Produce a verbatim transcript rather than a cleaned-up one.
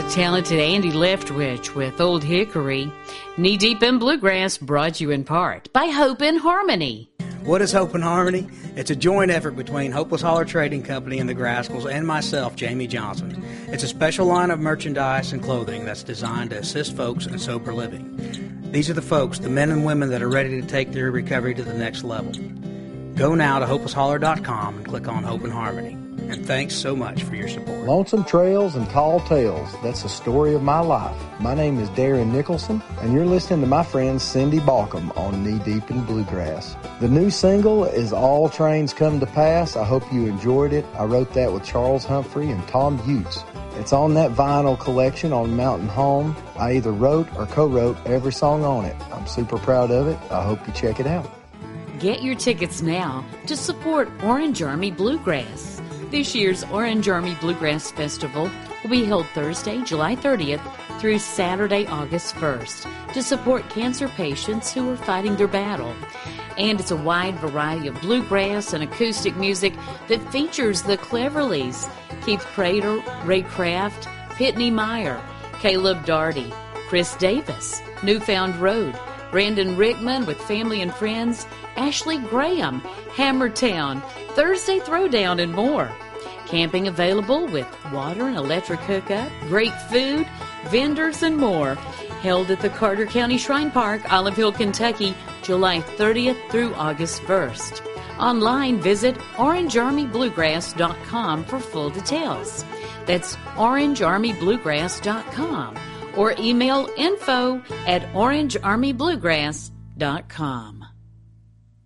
talented Andy Leftwich with Old Hickory. Knee Deep in Bluegrass brought you in part by Hope and Harmony. What is Hope and Harmony? It's a joint effort between Hopeless Holler Trading Company and the Grascals and myself, Jamie Johnson. It's a special line of merchandise and clothing that's designed to assist folks in sober living. These are the folks, the men and women that are ready to take their recovery to the next level. Go now to hopeless holler dot com and click on Hope and Harmony. And thanks so much for your support. Lonesome Trails and Tall Tales, that's the story of my life. My name is Darren Nicholson, and you're listening to my friend Cindy Balcom on Knee Deep in Bluegrass. The new single is All Trains Come to Pass. I hope you enjoyed it. I wrote that with Charles Humphrey and Tom Utes. It's on that vinyl collection on Mountain Home. I either wrote or co-wrote every song on it. I'm super proud of it. I hope you check it out. Get your tickets now to support Orange Army Bluegrass. This year's Orange Army Bluegrass Festival will be held Thursday, July thirtieth through Saturday, August first to support cancer patients who are fighting their battle. And it's a wide variety of bluegrass and acoustic music that features the Cleverleys, Keith Prater, Ray Kraft, Pitney Meyer, Caleb Darty, Chris Davis, Newfound Road, Brandon Rickman with family and friends, Ashley Graham, Hammertown, Thursday Throwdown, and more. Camping available with water and electric hookup, great food, vendors, and more. Held at the Carter County Shrine Park, Olive Hill, Kentucky, July thirtieth through August first. Online, visit orange army bluegrass dot com for full details. That's orange army bluegrass dot com or email info at orange army bluegrass dot com.